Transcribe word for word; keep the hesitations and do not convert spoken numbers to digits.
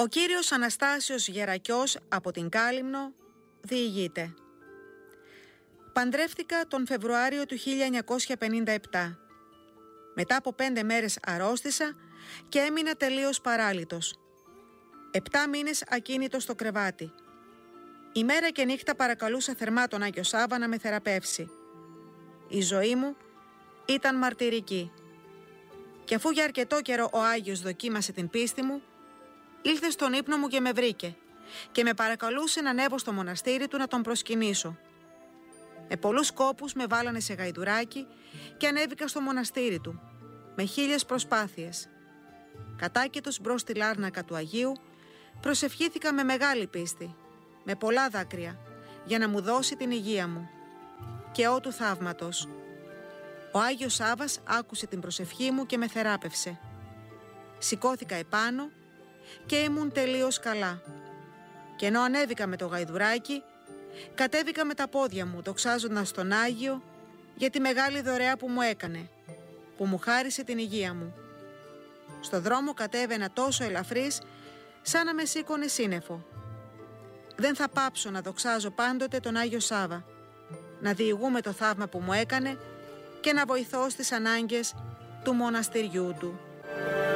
Ο κύριος Αναστάσιος Γερακιός από την Κάλυμνο διηγείται: Παντρεύτηκα τον Φεβρουάριο του χίλια εννιακόσια πενήντα επτά. Μετά από πέντε μέρες αρρώστησα και έμεινα τελείως παράλυτος. Επτά μήνες ακίνητος στο κρεβάτι. Ημέρα και νύχτα παρακαλούσα θερμά τον Άγιο Σάββα να με θεραπεύσει. Η ζωή μου ήταν μαρτυρική. Και αφού για αρκετό καιρό ο Άγιος δοκίμασε την πίστη μου, ήλθε στον ύπνο μου και με βρήκε και με παρακαλούσε να ανέβω στο μοναστήρι του να τον προσκυνήσω. Με πολλούς κόπους με βάλανε σε γαϊδουράκι και ανέβηκα στο μοναστήρι του, με χίλιες προσπάθειες. Κατάκητος μπρος στη λάρνακα του Αγίου, προσευχήθηκα με μεγάλη πίστη, με πολλά δάκρυα, για να μου δώσει την υγεία μου. Και ό του θαύματος. Ο Άγιος Σάββας άκουσε την προσευχή μου και με θεράπευσε. Σηκώθηκα επάνω και ήμουν τελείως καλά. Και ενώ ανέβηκα με το γαϊδουράκι, κατέβηκα με τα πόδια μου, δοξάζοντας τον Άγιο για τη μεγάλη δωρεά που μου έκανε, που μου χάρισε την υγεία μου. Στο δρόμο κατέβαινα τόσο ελαφρύς, σαν να με σήκωνε σύννεφο. Δεν θα πάψω να δοξάζω πάντοτε τον Άγιο Σάββα, να διηγούμε το θαύμα που μου έκανε και να βοηθώ στις ανάγκες του μοναστηριού του.